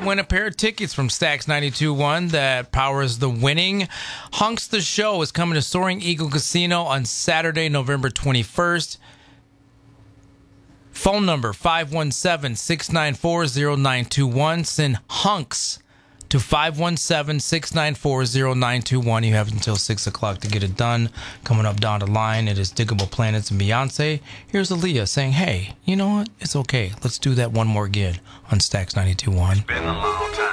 win a pair of tickets from Stax 92.1 that powers the winning. Hunks the Show is coming to Soaring Eagle Casino on Saturday, November 21st. Phone number 517-694-0921. Send Hunks to 517-694-0921. You have until 6 o'clock to get it done. Coming up down the line, it is Diggable Planets and Beyonce. Here's Aaliyah saying, hey, you know what? It's okay. Let's do that one more again on Stax 92.1.